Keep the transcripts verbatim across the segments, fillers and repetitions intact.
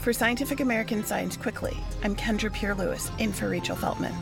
For Scientific American Science Quickly, I'm Kendra Pierre-Lewis, in for Rachel Feltman.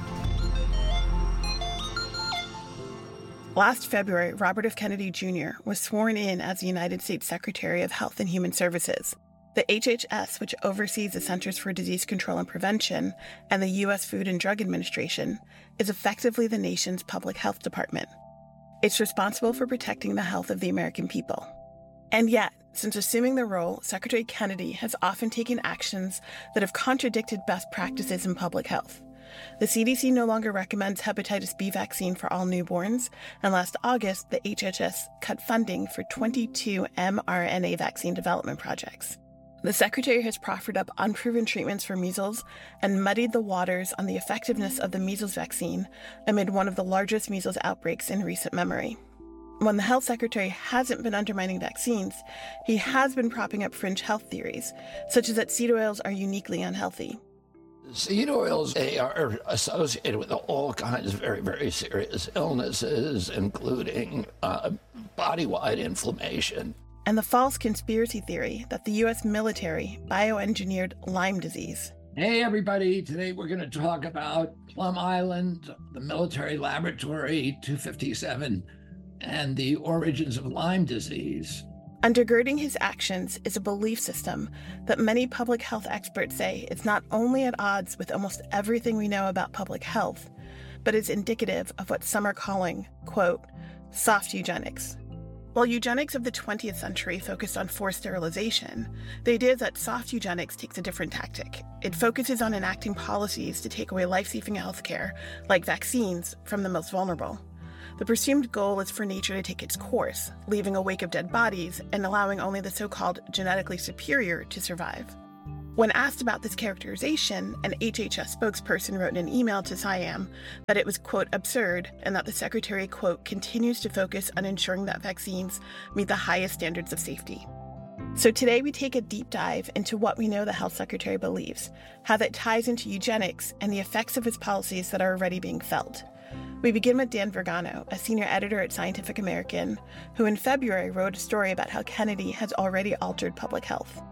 Last February, Robert F. Kennedy Junior was sworn in as the United States Secretary of Health and Human Services. The H H S, which oversees the Centers for Disease Control and Prevention and the U S Food and Drug Administration, is effectively the nation's public health department. It's responsible for protecting the health of the American people. And yet, since assuming the role, Secretary Kennedy has often taken actions that have contradicted best practices in public health. The C D C no longer recommends hepatitis B vaccine for all newborns, and last August, the H H S cut funding for twenty-two mRNA vaccine development projects. The Secretary has proffered up unproven treatments for measles and muddied the waters on the effectiveness of the measles vaccine amid one of the largest measles outbreaks in recent memory. When the health secretary hasn't been undermining vaccines, he has been propping up fringe health theories, such as that seed oils are uniquely unhealthy. Seed oils, they are associated with all kinds of very, very serious illnesses, including uh, body-wide inflammation. And the false conspiracy theory that the U S military bioengineered Lyme disease. Hey, everybody. Today we're going to talk about Plum Island, the military laboratory two fifty-seven, and the origins of Lyme disease. Undergirding his actions is a belief system that many public health experts say is not only at odds with almost everything we know about public health, but is indicative of what some are calling, quote, soft eugenics. While eugenics of the twentieth century focused on forced sterilization, the idea is that soft eugenics takes a different tactic. It focuses on enacting policies to take away life-saving healthcare, like vaccines, from the most vulnerable. The presumed goal is for nature to take its course, leaving a wake of dead bodies and allowing only the so-called genetically superior to survive. When asked about this characterization, an H H S spokesperson wrote in an email to SciAm that it was, quote, absurd, and that the secretary, quote, continues to focus on ensuring that vaccines meet the highest standards of safety. So today we take a deep dive into what we know the health secretary believes, how that ties into eugenics, and the effects of his policies that are already being felt. We begin with Dan Vergano, a senior editor at Scientific American, who in February wrote a story about how Kennedy has already altered public health.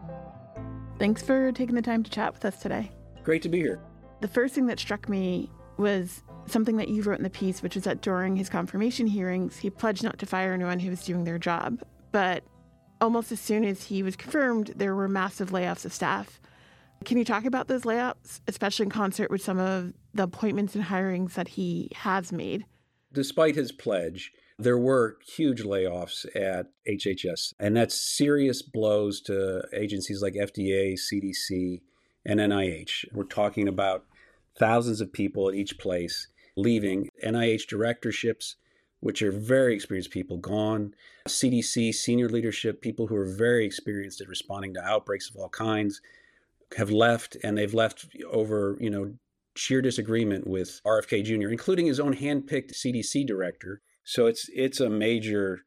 Thanks for taking the time to chat with us today. Great to be here. The first thing that struck me was something that you wrote in the piece, which was that during his confirmation hearings, he pledged not to fire anyone who was doing their job. But almost as soon as he was confirmed, there were massive layoffs of staff. Can you talk about those layoffs, especially in concert with some of the appointments and hirings that he has made? Despite his pledge, there were huge layoffs at H H S, and that's serious blows to agencies like F D A, C D C, and N I H. We're talking about thousands of people at each place leaving. N I H directorships, which are very experienced people, gone. C D C senior leadership, people who are very experienced at responding to outbreaks of all kinds, have left, and they've left over, you know, sheer disagreement with R F K Junior, including his own handpicked C D C director. So it's it's a major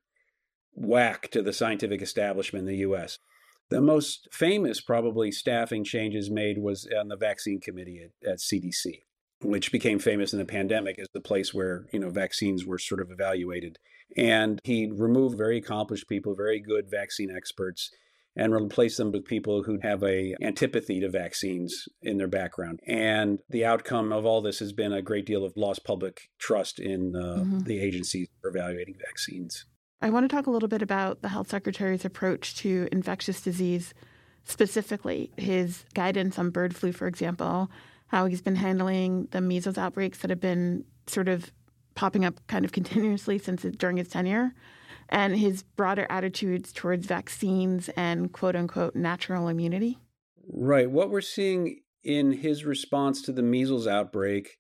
whack to the scientific establishment in the U S. The most famous, probably, staffing changes made was on the vaccine committee at, at C D C, which became famous in the pandemic as the place where, you know, vaccines were sort of evaluated. And he removed very accomplished people, very good vaccine experts, and replace them with people who have a antipathy to vaccines in their background. And the outcome of all this has been a great deal of lost public trust in uh, mm-hmm. the agencies for evaluating vaccines. I want to talk a little bit about the health secretary's approach to infectious disease, specifically his guidance on bird flu, for example, how he's been handling the measles outbreaks that have been sort of popping up kind of continuously since during his tenure, and his broader attitudes towards vaccines and quote-unquote natural immunity? Right. What we're seeing in his response to the measles outbreak,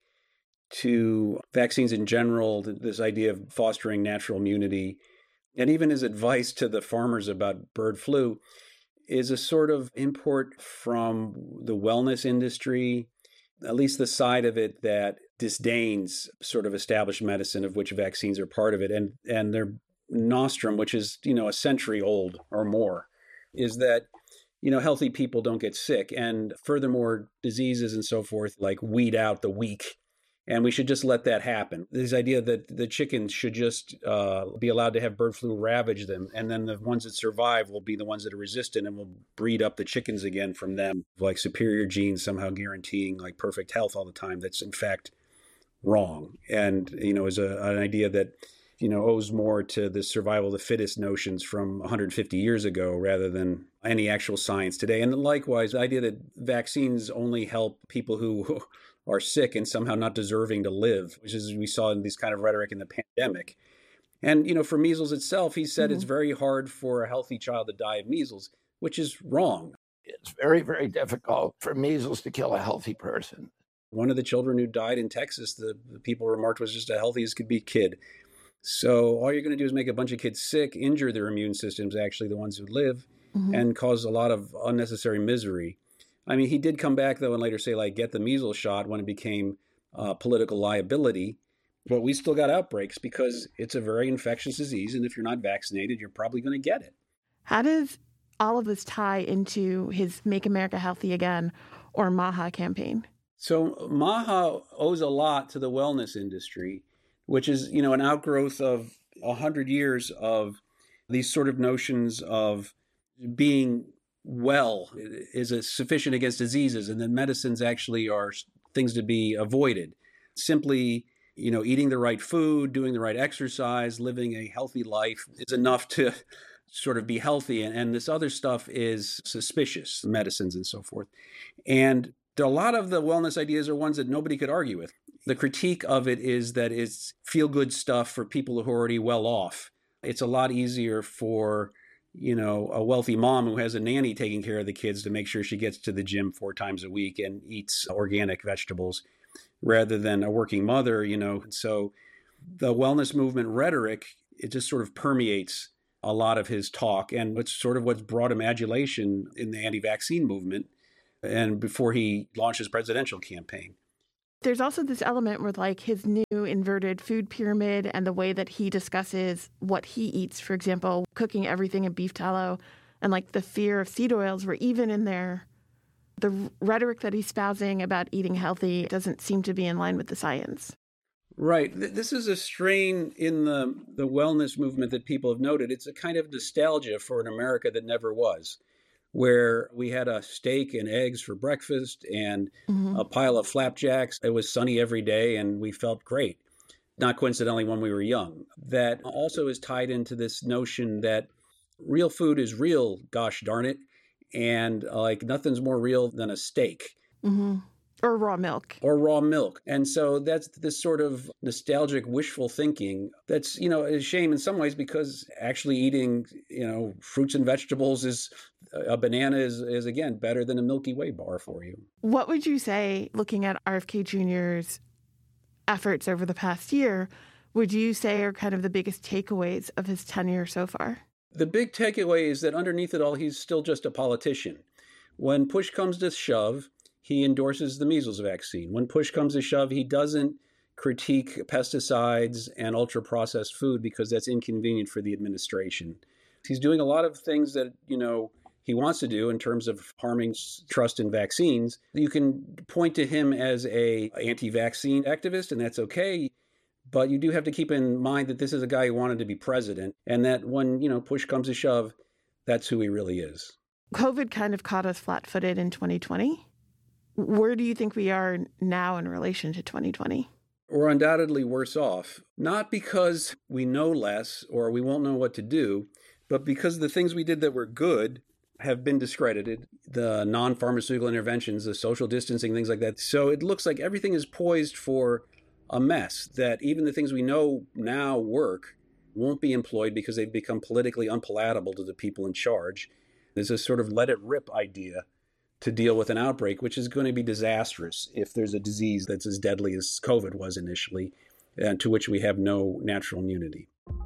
to vaccines in general, this idea of fostering natural immunity, and even his advice to the farmers about bird flu, is a sort of import from the wellness industry, at least the side of it that disdains sort of established medicine, of which vaccines are part of it. And, and their nostrum, which is, you know, a century old or more, is that, you know, healthy people don't get sick. And furthermore, diseases and so forth, like, weed out the weak And we should just let that happen. This idea that the chickens should just uh, be allowed to have bird flu ravage them, and then the ones that survive will be the ones that are resistant, and will breed up the chickens again from them, like superior genes somehow guaranteeing like perfect health all the time. That's in fact wrong, and you know is a, an idea that you know owes more to the survival of the fittest notions from one hundred fifty years ago rather than any actual science today. And likewise, the idea that vaccines only help people who are sick and somehow not deserving to live, which is we saw in this kind of rhetoric in the pandemic. And, you know, for measles itself, he said mm-hmm. it's very hard for a healthy child to die of measles, which is wrong. It's very, very difficult for measles to kill a healthy person. One of the children who died in Texas, the, the people remarked, was just a healthy as could be kid. So all you're going to do is make a bunch of kids sick, injure their immune systems, actually the ones who live, mm-hmm. and cause a lot of unnecessary misery. I mean, he did come back, though, and later say, like, get the measles shot when it became uh, political liability. But we still got outbreaks because it's a very infectious disease. And if you're not vaccinated, you're probably going to get it. How does all of this tie into his Make America Healthy Again or MAHA campaign? So MAHA owes a lot to the wellness industry, which is, you know, an outgrowth of one hundred years of these sort of notions of being well is a sufficient against diseases, and then medicines actually are things to be avoided. Simply, you know, eating the right food, doing the right exercise, living a healthy life is enough to sort of be healthy. And, and this other stuff is suspicious, medicines and so forth. And a lot of the wellness ideas are ones that nobody could argue with. The critique of it is that it's feel-good stuff for people who are already well off. It's a lot easier for you know, a wealthy mom who has a nanny taking care of the kids to make sure she gets to the gym four times a week and eats organic vegetables rather than a working mother, you know. So the wellness movement rhetoric, it just sort of permeates a lot of his talk. And it's sort of what's brought him adulation in the anti-vaccine movement and before he launched his presidential campaign. There's also this element with like his new inverted food pyramid and the way that he discusses what he eats, for example, cooking everything in beef tallow and like the fear of seed oils were even in there. The rhetoric that he's espousing about eating healthy doesn't seem to be in line with the science. Right. This is a strain in the, the wellness movement that people have noted. It's a kind of nostalgia for an America that never was, where we had a steak and eggs for breakfast and mm-hmm. a pile of flapjacks. It was sunny every day and we felt great. Not coincidentally when we were young. That also is tied into this notion that real food is real, gosh darn it. And uh, like nothing's more real than a steak. Mm-hmm. Or raw milk. Or raw milk. And so that's this sort of nostalgic, wishful thinking that's, you know, a shame in some ways because actually eating, you know, fruits and vegetables is, a banana is, is again, better than a Milky Way bar for you. What would you say, looking at R F K Junior's efforts over the past year, would you say are kind of the biggest takeaways of his tenure so far? The big takeaway is that underneath it all, he's still just a politician. When push comes to shove, he endorses the measles vaccine. When push comes to shove, he doesn't critique pesticides and ultra-processed food because that's inconvenient for the administration. He's doing a lot of things that, you know, he wants to do in terms of harming trust in vaccines. You can point to him as a anti-vaccine activist, and that's okay. But you do have to keep in mind that this is a guy who wanted to be president, and that when, you know, push comes to shove, that's who he really is. COVID kind of caught us flat-footed in twenty twenty. Where do you think we are now in relation to twenty twenty? We're undoubtedly worse off, not because we know less or we won't know what to do, but because the things we did that were good have been discredited, the non-pharmaceutical interventions, the social distancing, things like that. So it looks like everything is poised for a mess, that even the things we know now work won't be employed because they've become politically unpalatable to the people in charge. There's a sort of let it rip idea to deal with an outbreak, which is going to be disastrous if there's a disease that's as deadly as COVID was initially, and to which we have no natural immunity.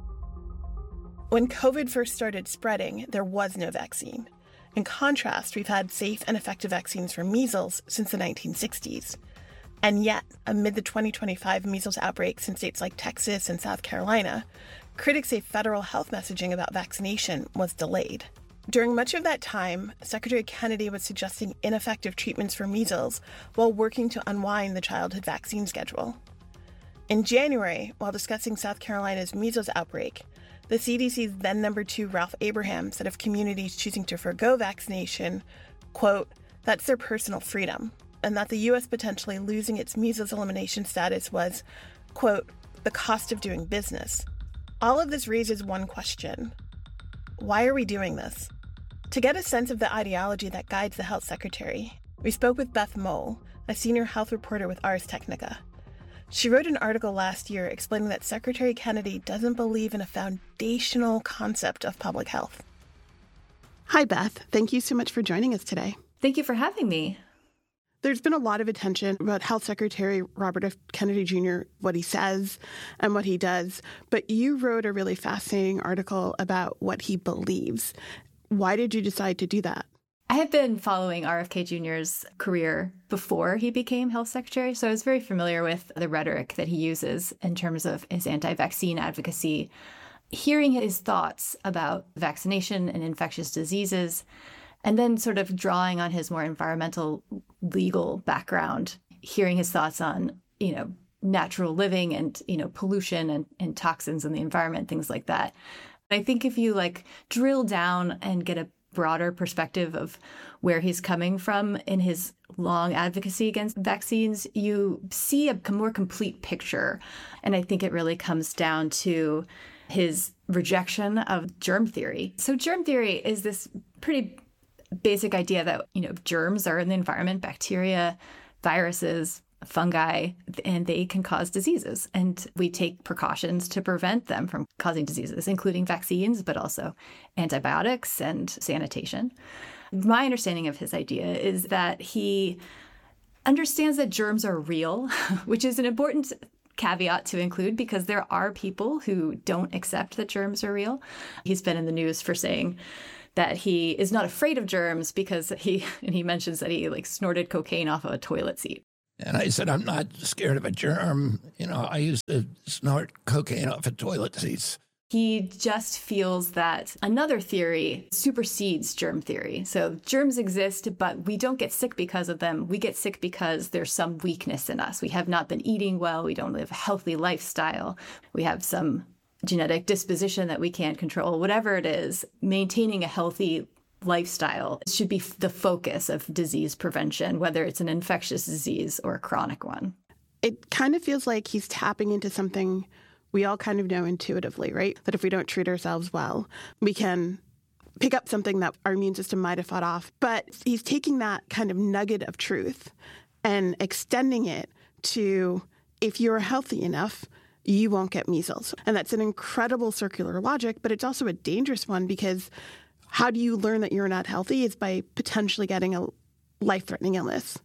When COVID first started spreading, there was no vaccine. In contrast, we've had safe and effective vaccines for measles since the nineteen sixties. And yet, amid the twenty twenty-five measles outbreaks in states like Texas and South Carolina, critics say federal health messaging about vaccination was delayed. During much of that time, Secretary Kennedy was suggesting ineffective treatments for measles while working to unwind the childhood vaccine schedule. In January, while discussing South Carolina's measles outbreak, the C D C's then number two, Ralph Abraham, said of communities choosing to forgo vaccination, quote, "That's their personal freedom," and that the U S potentially losing its measles elimination status was, quote, "the cost of doing business." All of this raises one question. Why are we doing this? To get a sense of the ideology that guides the health secretary, we spoke with Beth Mole, a senior health reporter with Ars Technica. She wrote an article last year explaining that Secretary Kennedy doesn't believe in a foundational concept of public health. Hi, Beth. Thank you so much for joining us today. Thank you for having me. There's been a lot of attention about Health Secretary Robert F. Kennedy Junior, what he says and what he does, but you wrote a really fascinating article about what he believes. Why did you decide to do that? I had been following R F K Junior's career before he became health secretary, so I was very familiar with the rhetoric that he uses in terms of his anti-vaccine advocacy. Hearing his thoughts about vaccination and infectious diseases, and then sort of drawing on his more environmental legal background, hearing his thoughts on, you know, natural living and, you know, pollution and, and toxins in the environment, things like that. I think if you like drill down and get a broader perspective of where he's coming from in his long advocacy against vaccines, you see a more complete picture. And I think it really comes down to his rejection of germ theory. So germ theory is this pretty basic idea that, you know, germs are in the environment, bacteria, viruses, fungi, and they can cause diseases. And we take precautions to prevent them from causing diseases, including vaccines, but also antibiotics and sanitation. My understanding of his idea is that he understands that germs are real, which is an important caveat to include because there are people who don't accept that germs are real. He's been in the news for saying that he is not afraid of germs because he, and he mentions that he like snorted cocaine off of a toilet seat. And I said, I'm not scared of a germ. You know, I used to snort cocaine off of toilet seats. He just feels that another theory supersedes germ theory. So germs exist, but we don't get sick because of them. We get sick because there's some weakness in us. We have not been eating well. We don't live a healthy lifestyle. We have some genetic disposition that we can't control. Whatever it is, maintaining a healthy lifestyle should be the focus of disease prevention, whether it's an infectious disease or a chronic one. It kind of feels like he's tapping into something we all kind of know intuitively, right? That if we don't treat ourselves well, we can pick up something that our immune system might have fought off. But he's taking that kind of nugget of truth and extending it to if you're healthy enough, you won't get measles. And that's an incredible circular logic, but it's also a dangerous one because how do you learn that you're not healthy? It's by potentially getting a life-threatening illness.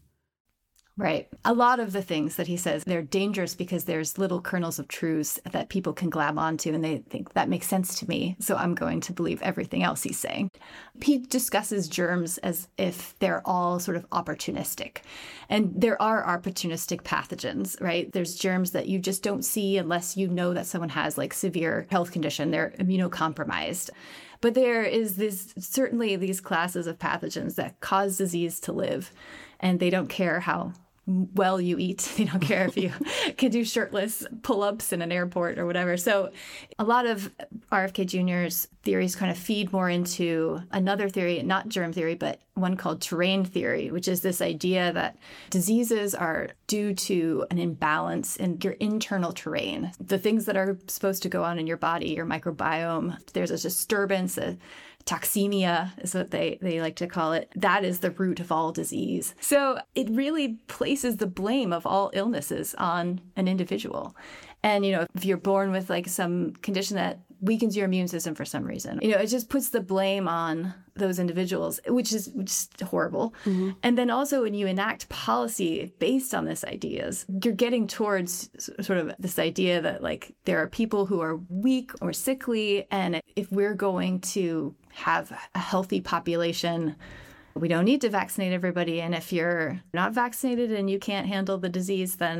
Right. A lot of the things that he says, they're dangerous because there's little kernels of truths that people can grab onto and they think that makes sense to me, so I'm going to believe everything else he's saying. He discusses germs as if they're all sort of opportunistic. And there are opportunistic pathogens, right? There's germs that you just don't see unless you know that someone has like severe health condition. They're immunocompromised. But there is this certainly these classes of pathogens that cause disease to live, and they don't care how well you eat. They don't care if you can do shirtless pull-ups in an airport or whatever. So a lot of R F K Junior's theories kind of feed more into another theory, not germ theory, but one called terrain theory, which is this idea that diseases are due to an imbalance in your internal terrain. The things that are supposed to go on in your body, your microbiome, there's a disturbance, a toxemia is what they, they like to call it. That is the root of all disease. So it really places the blame of all illnesses on an individual. And, you know, if you're born with like some condition that weakens your immune system for some reason, you know, it just puts the blame on those individuals, which is just horrible. Mm-hmm. And then also when you enact policy based on these ideas, you're getting towards sort of this idea that like there are people who are weak or sickly. And if we're going to have a healthy population, we don't need to vaccinate everybody. And if you're not vaccinated and you can't handle the disease, then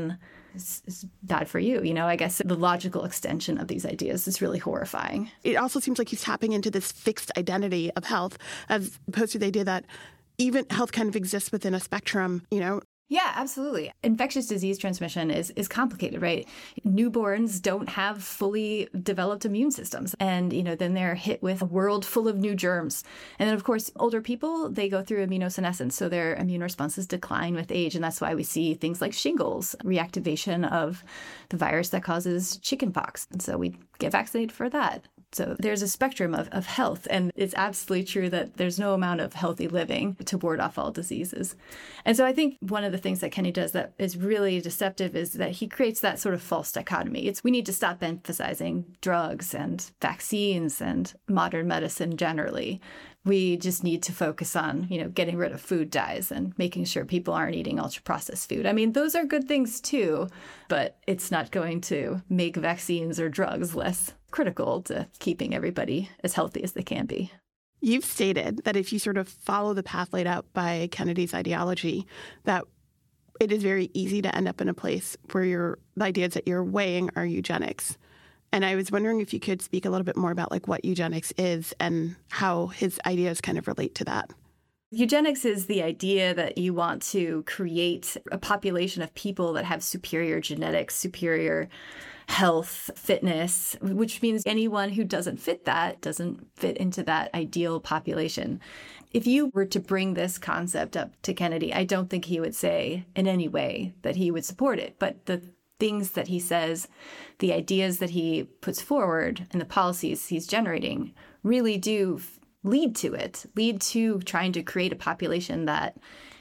is, is bad for you. You know, I guess the logical extension of these ideas is really horrifying. It also seems like he's tapping into this fixed identity of health as opposed to the idea that even health kind of exists within a spectrum, you know. Yeah, absolutely. Infectious disease transmission is is complicated, right? Newborns don't have fully developed immune systems. And, you know, then they're hit with a world full of new germs. And then, of course, older people, they go through immunosenescence. So their immune responses decline with age. And that's why we see things like shingles, reactivation of the virus that causes chickenpox. And so we get vaccinated for that. So there's a spectrum of, of health, and it's absolutely true that there's no amount of healthy living to ward off all diseases. And so I think one of the things that Kenny does that is really deceptive is that he creates that sort of false dichotomy. It's we need to stop emphasizing drugs and vaccines and modern medicine generally. We just need to focus on, you know, getting rid of food dyes and making sure people aren't eating ultra-processed food. I mean, those are good things too, but it's not going to make vaccines or drugs less critical to keeping everybody as healthy as they can be. You've stated that if you sort of follow the path laid out by Kennedy's ideology, that it is very easy to end up in a place where your the ideas that you're weighing are eugenics. And I was wondering if you could speak a little bit more about like what eugenics is and how his ideas kind of relate to that. Eugenics is the idea that you want to create a population of people that have superior genetics, superior health, fitness, which means anyone who doesn't fit that doesn't fit into that ideal population. If you were to bring this concept up to Kennedy, I don't think he would say in any way that he would support it. But the things that he says, the ideas that he puts forward, and the policies he's generating really do lead to it, lead to trying to create a population that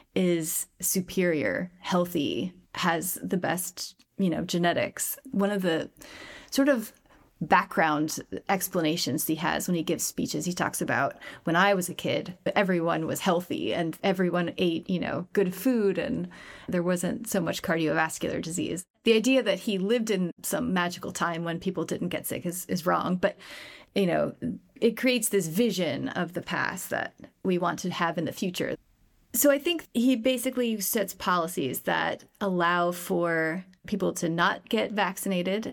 is superior, healthy, has the best, you know, genetics. One of the sort of background explanations he has when he gives speeches, he talks about when I was a kid, everyone was healthy and everyone ate, you know, good food and there wasn't so much cardiovascular disease. The idea that he lived in some magical time when people didn't get sick is, is wrong. But, you know, it creates this vision of the past that we want to have in the future. So I think he basically sets policies that allow for people to not get vaccinated